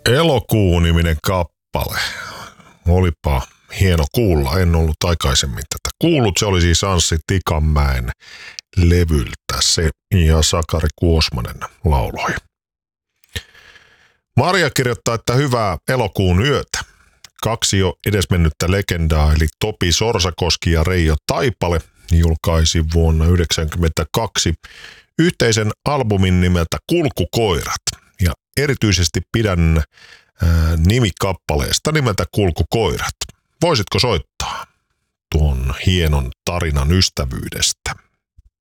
Elokuu-niminen kappale. Olipa hieno kuulla. En ollut aikaisemmin tätä kuullut. Se oli siis Anssi Tikanmäen levyltä se ja Sakari Kuosmanen lauloi. Marja kirjoittaa, että hyvää elokuun yötä. 2 jo edesmennyttä legendaa eli Topi Sorsakoski ja Reijo Taipale julkaisi vuonna 1992 yhteisen albumin nimeltä Kulkukoirat. Ja erityisesti pidän nimikappaleesta nimeltä Kulkukoirat. Voisitko soittaa tuon hienon tarinan ystävyydestä?